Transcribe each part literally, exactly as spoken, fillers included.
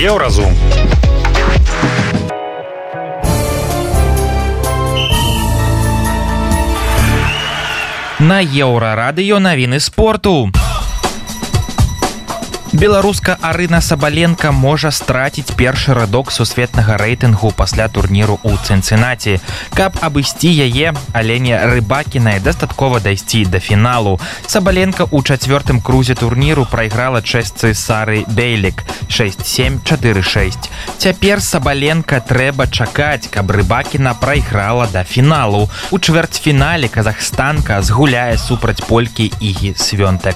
Еўразум. На Еўрарадыё навіны спорту. Беларуска Арына Сабаленка можа страціць першы радок сусветнага рэйтынгу пасля турніру ў Цынцынаці. Каб абысці яе, Алене Рыбакінай дастаткова дайсці да фіналу. Сабаленка ў чацвёртым крузе турніру прайграла чэшцы Сары Бейлік шэсць сем чатыры шэсць. Цяпер Сабаленка трэба чакаць, каб Рыбакіна прайграла да фіналу. У чвэрцьфінале казахстанка згуляе супраць полькі Ігі Свёнтэк.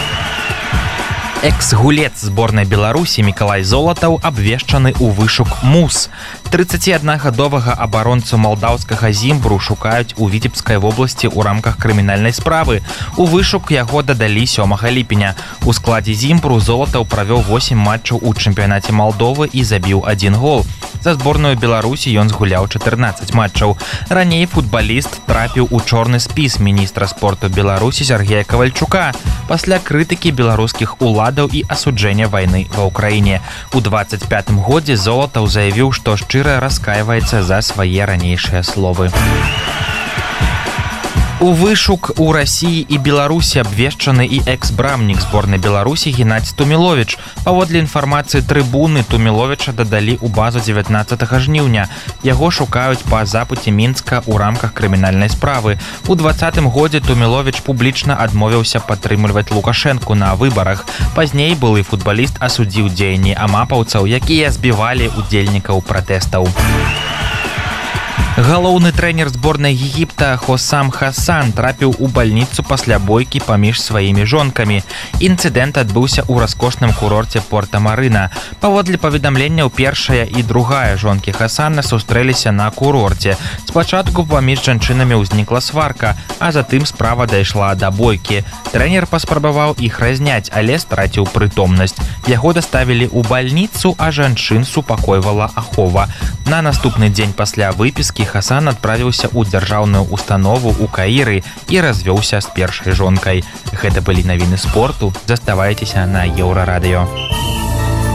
Экс-гулец зборнай Беларусі Мікалай Золатаў абвешчаны ў вышук МУС. трыццаціаднагадовага абаронцу малдаўскага Зімбру шукаюць у Віцебскай вобласці ў рамках крымінальнай справы. У вышук яго дадалі сёмага ліпеня. У складзе Зімбру Золатаў правёў восем матчаў у чэмпіянаце Малдовы і забіў адзін гол. За зборную Беларусі ён згуляў чатырнаццаць матчаў. Раней футбаліст трапіў у чорны спіс міністра спорту Беларусі Сергея Кавальчука пасля крытыкі беларускіх уладаў і асуджэння вайны ва ўкраіне. У дваццаць пятым годзе Золатаў заявіў, што шчыра раскайваецца за свае ранейшыя словы. У вышук у Расіі і Беларусі абвешчаны і экс-брамнік зборнай Беларусі Геннадзь Туміловіч. Паводле інфармацыі трыбуны, Туміловіча дадалі ў базу дзевятнаццатага жніўня. Яго шукаюць па запыце Мінска ў рамках крымінальнай справы. У дваццатым годзе Туміловіч публічна адмовіўся падтрымліваць Лукашэнку на выбарах. Пазней былы футбаліст асудзіў дзеянні амапаўцаў, якія збівалі удзельнікаў пратэстаў. Галоўны трэнер зборнай Егіпта Хосам Хасан трапіў у бальніцу пасля бойкі паміж сваімі жонкамі. Інцыдэнт адбыўся ў раскошным курорце Порта-Марына. Паводле паведамленняў, першая і другая жонкі Хасана сустрэліся на курорце. Спачатку паміж жанчынамі ўзнікла сварка, а затым справа дайшла да бойкі. Трэнер паспрабаваў іх разняць, але страціў прытомнасць. Яго даставілі ў бальніцу, а жанчын супакойвала ахова. На наступны дзень пасля выпіскі Хасан адправіўся ў дзяржаўную установу ў Каіры і развёўся з першай жонкай. Гэта былі навіны спорту. Заставайцеся на Еўрарадыё.